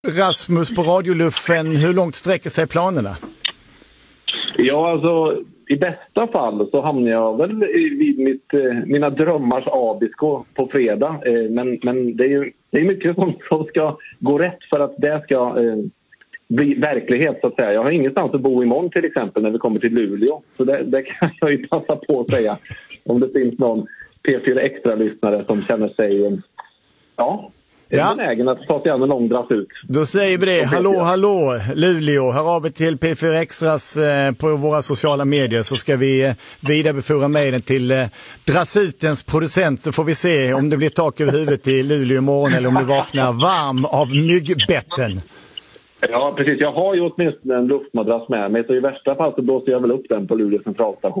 Rasmus på Radioluffen, hur långt sträcker sig planerna? Ja, alltså i bästa fall så hamnar jag väl vid mina drömmars abisko på fredag. Men det är mycket som ska gå rätt för att det ska bli verklighet, så att säga. Jag har ingenstans att bo imorgon till exempel när vi kommer till Luleå. Så det kan jag ju passa på att säga. Om det finns någon P4 Extra-lyssnare som känner sig benägen att ta sig an en lång drass ut. Då säger vi det. Hallå Luleå, hör av er till P4 Extras på våra sociala medier, så ska vi vidarebefordra mejlen till Drassutens producent, så får vi se om det blir tak över huvudet i Luleå imorgon eller om du vaknar varm av myggbetten. Ja, precis. Jag har ju åtminstone en luftmadrass med mig, så i värsta fall så blåser jag väl upp den på Luleå centralstation.